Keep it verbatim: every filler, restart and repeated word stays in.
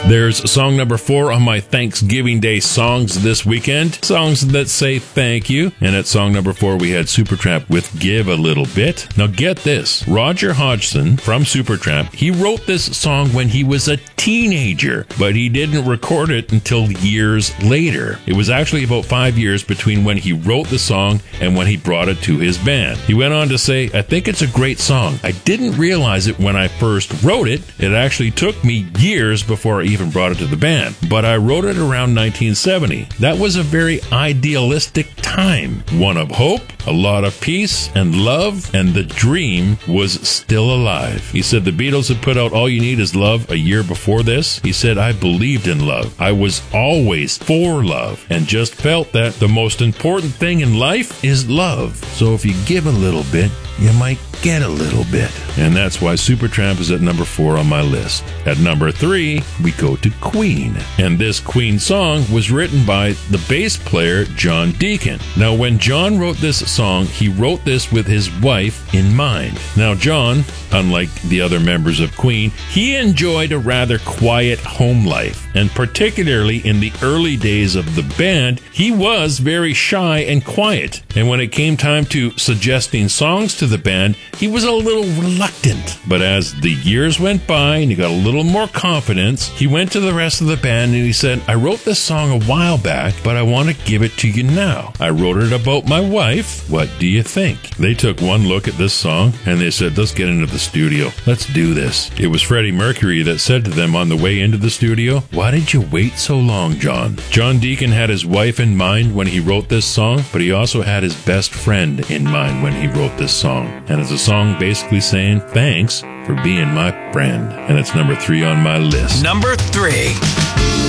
There's song number four on my Thanksgiving Day songs this weekend. Songs that say thank you. And at song number four, we had Supertramp with Give a Little Bit. Now get this. Roger Hodgson from Supertramp, he wrote this song when he was a teenager, but he didn't record it until years later. It was actually about five years between when he wrote the song and when he brought it to his band. He went on to say, I think it's a great song. I didn't realize it when I first wrote it. It actually took me years before I even brought it to the band, but I wrote it around nineteen seventy. That was a very idealistic time, one of hope, a lot of peace and love, and the dream was still alive. He said the Beatles had put out All You Need Is Love a year before this. He said, I believed in love. I was always for love and just felt that the most important thing in life is love. So if you give a little bit, you might get a little bit. And that's why Supertramp is at number four on my list. At number three, we go to Queen. And this Queen song was written by the bass player John Deacon. Now, when John wrote this song, he wrote this with his wife in mind. Now, John, unlike the other members of Queen, he enjoyed a rather quiet home life. And particularly in the early days of the band, he was very shy and quiet. And when it came time to suggesting songs to the band, he was a little reluctant. But as the years went by and he got a little more confidence, he went to the rest of the band and he said, I wrote this song a while back, but I want to give it to you now. I wrote it about my wife. What do you think? They took one look at this song and they said, let's get into the studio. Let's do this. It was Freddie Mercury that said to them on the way into the studio, why did you wait so long, John? John Deacon had his wife in mind when he wrote this song, but he also had his best friend in mind when he wrote this song. And it's a song basically saying thanks for being my friend. And it's number three on my list. Number three.